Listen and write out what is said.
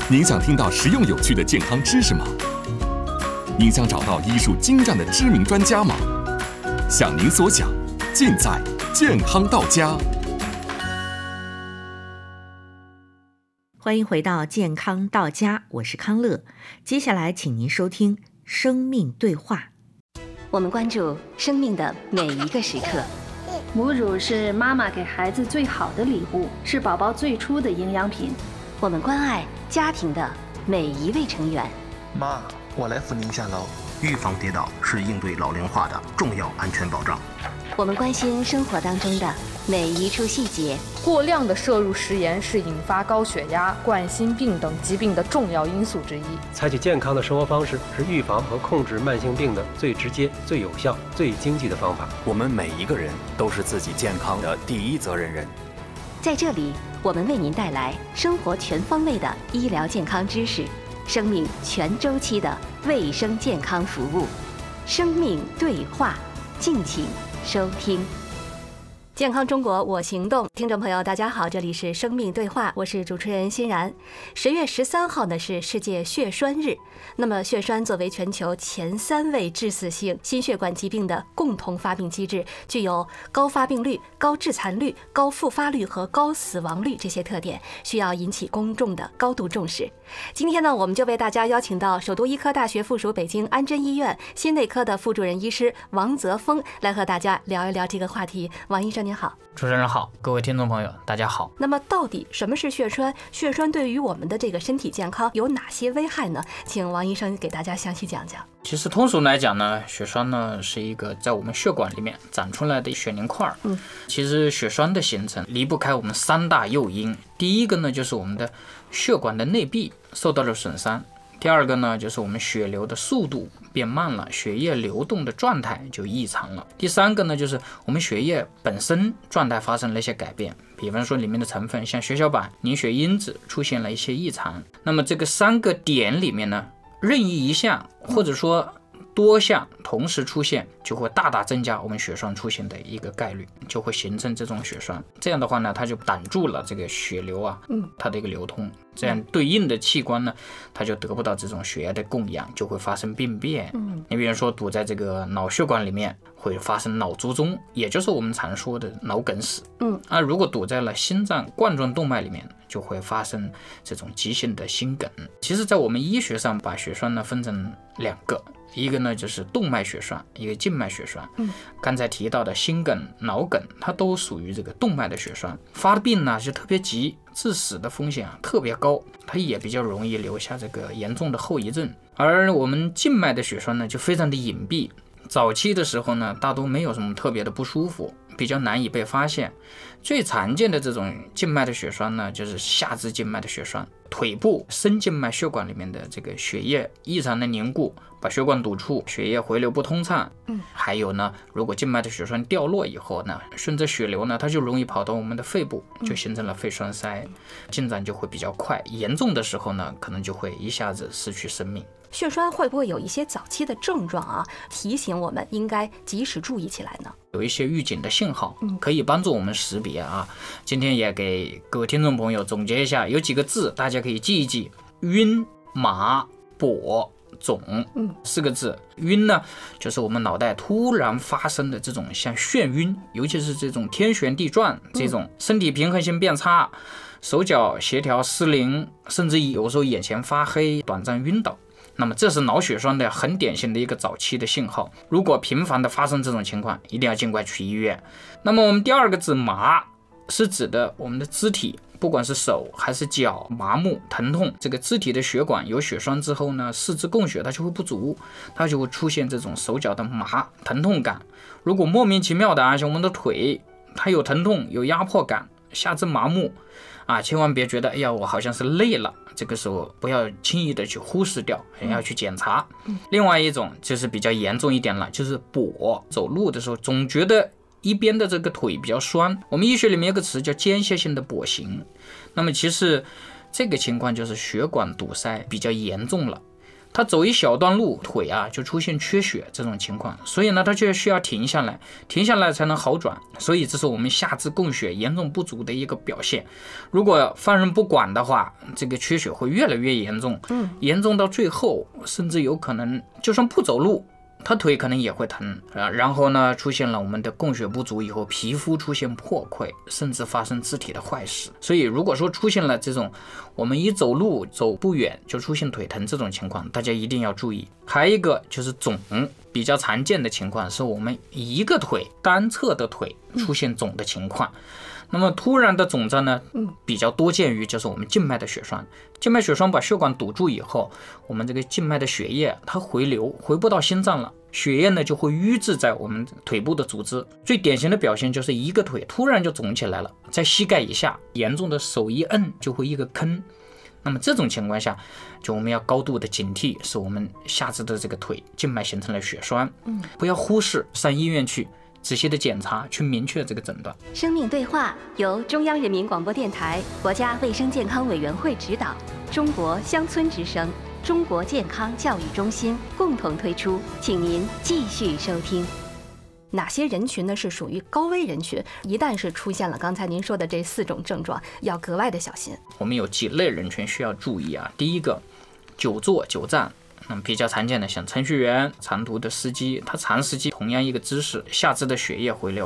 您想听到实用有趣的健康知识吗？您想找到医术精湛的知名专家吗？想您所想，尽在健康到家。 欢迎回到健康到家，我是康乐。接下来请您收听生命对话。 我们关注生命的每一个时刻。 母乳是妈妈给孩子最好的礼物，是宝宝最初的营养品。 我们关爱家庭的每一位成员。 妈，我来扶您下楼。预防跌倒是应对老龄化的重要安全保障。 我们关心生活当中的每一处细节。 过量的摄入食盐是引发高血压、冠心病等疾病的重要因素之一。 采取健康的生活方式是预防和控制慢性病的最直接、最有效、最经济的方法。 我们每一个人都是自己健康的第一责任人。 在这里，我们为您带来生活全方位的医疗健康知识，生命全周期的卫生健康服务。生命对话，敬请收听。健康中国我行动，听众朋友大家好，这里是生命对话，我是主持人欣然。10月13号呢是世界血栓日，那么血栓作为全球前3位致死性心血管疾病的共同发病机制，具有高发病率、高致残率、高复发率和高死亡率这些特点，需要引起公众的高度重视。今天呢，我们就为大家邀请到首都医科大学附属北京安贞医院心内科的副主任医师王泽峰来和大家聊一聊这个话题。王医生您好。 主持人好，各位听众朋友大家好。 那么到底什么是血栓？血栓对于我们的这个身体健康有哪些危害呢？请王医生给大家详细讲讲。 其实通俗来讲呢，血栓呢是一个在我们血管里面长出来的血凝块。其实血栓的形成离不开我们3大诱因。第一个呢就是我们的血管的内壁受到了损伤。第二个呢，就是我们血流的速度变慢了，血液流动的状态就异常了。第三个呢，就是我们血液本身状态发生了一些改变，比方说里面的成分像血小板、凝血因子出现了一些异常。那么这个3个点里面呢，任意一项或者说多项同时出现，就会大大增加我们血栓出现的一个概率，就会形成这种血栓。这样的话呢，它就挡住了这个血流啊，它的一个流通，这样对应的器官呢，它就得不到这种血液的供氧，就会发生病变。你比如说堵在这个脑血管里面，会发生脑卒中，也就是我们常说的脑梗死。如果堵在了心脏冠状动脉里面，就会发生这种急性的心梗。其实在我们医学上把血栓呢分成2个，一个呢就是动脉血栓，一个静脉血栓。刚才提到的心梗、脑梗，它都属于这个动脉的血栓，发病呢就特别急，致死的风险特别高，它也比较容易留下这个严重的后遗症。而我们静脉的血栓呢就非常的隐蔽，早期的时候呢大多没有什么特别的不舒服，比较难以被发现。最常见的这种静脉的血栓呢，就是下肢静脉的血栓，腿部深静脉血管里面的这个血液异常的凝固，把血管堵住，血液回流不通畅。还有呢，如果静脉的血栓掉落以后呢，顺着血流呢，它就容易跑到我们的肺部，就形成了肺栓塞，进展就会比较快，严重的时候呢，可能就会一下子失去生命。 血栓会不会有一些早期的症状啊，提醒我们应该及时注意起来呢？ 有一些预警的信号，可以帮助我们识别啊。今天也给各位听众朋友总结一下，有几个字大家可以记一记：晕、麻、跛、肿，4个字。晕呢，就是我们脑袋突然发生的这种像眩晕，尤其是这种天旋地转，这种身体平衡性变差，手脚协调失灵，甚至有时候眼前发黑，短暂晕倒。那么这是脑血栓的很典型的一个早期的信号，如果频繁的发生这种情况，一定要尽快去医院。那么我们第2个字麻，是指的我们的肢体，不管是手还是脚麻木疼痛，这个肢体的血管有血栓之后呢，四肢供血它就会不足，它就会出现这种手脚的麻疼痛感。如果莫名其妙的像我们的腿它有疼痛有压迫感，下肢麻木千万别觉得哎呀我好像是累了，这个时候不要轻易的去忽视掉，要去检查。另外一种就是比较严重一点了，就是跛，走路的时候总觉得一边的这个腿比较酸，我们医学里面有个词叫间歇性的跛行。那么其实这个情况就是血管堵塞比较严重了， 他走一小段路，腿啊就出现缺血这种情况，所以呢他就需要停下来才能好转。所以这是我们下肢供血严重不足的一个表现。如果放任不管的话，这个缺血会越来越严重，严重到最后甚至有可能就算不走路，他腿可能也会疼啊，然后呢，出现了我们的供血不足以后，皮肤出现破溃，甚至发生肢体的坏死。所以，如果说出现了这种我们一走路走不远就出现腿疼这种情况，大家一定要注意。还有一个就是肿，比较常见的情况是我们一个腿单侧的腿出现肿的情况。那么突然的肿胀呢，比较多见于就是我们静脉的血栓。静脉血栓把血管堵住以后，我们这个静脉的血液它回流回不到心脏了，血液呢就会淤滞在我们腿部的组织。最典型的表现就是一个腿突然就肿起来了，在膝盖以下，严重的手一摁就会一个坑。那么这种情况下，就我们要高度的警惕，是我们下肢的这个腿静脉形成了血栓，不要忽视，上医院去仔细的检查，去明确这个诊断。 生命对话由中央人民广播电台、国家卫生健康委员会指导，中国乡村之声、中国健康教育中心共同推出，请您继续收听。哪些人群呢是属于高危人群？一旦是出现了刚才您说的这4种症状，要格外的小心。 我们有几类人群需要注意啊。第一个，久坐久站。比较常见的像程序员、长途的司机，他长时间同样一个姿势，下肢的血液回流